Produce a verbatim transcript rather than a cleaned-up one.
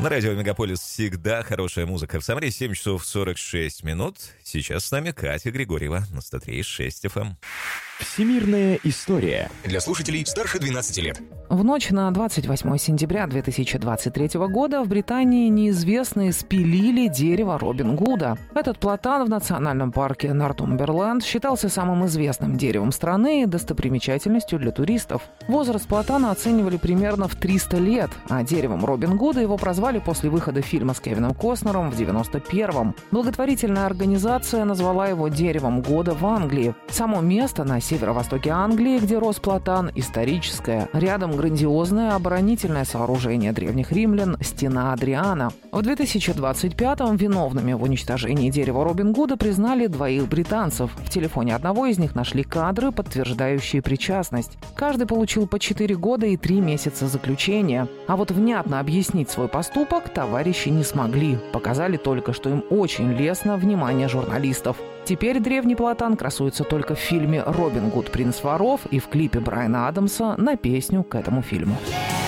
На радио Мегаполис всегда хорошая музыка. В Самаре семь часов сорок шесть минут. Сейчас с нами Катя Григорьева на сто три и шесть эф эм. Всемирная история. Для слушателей старше двенадцати лет. В ночь на двадцать восьмое сентября две тысячи двадцать третьего года в Британии неизвестные спилили дерево Робин Гуда. Этот платан в национальном парке Нортумберленд считался самым известным деревом страны и достопримечательностью для туристов. Возраст платана оценивали примерно в триста лет, а деревом Робин Гуда его прозвали после выхода фильма с Кевином Костнером в девяносто первом. Благотворительная организация назвала его деревом года в Англии. Само место на северо-востоке Англии, где рос платан, историческое. Рядом грандиозное оборонительное сооружение древних римлян – стена Адриана. В две тысячи двадцать пятом виновными в уничтожении дерева Робин Гуда признали двоих британцев. В телефоне одного из них нашли кадры, подтверждающие причастность. Каждый получил по четыре года и три месяца заключения. А вот внятно объяснить свой поступок товарищи не смогли. Показали только, что им очень лестно внимание журналистов. Теперь древний платан красуется только в фильме «Робин Гуд. Принц воров» и в клипе Брайана Адамса на песню к этому фильму.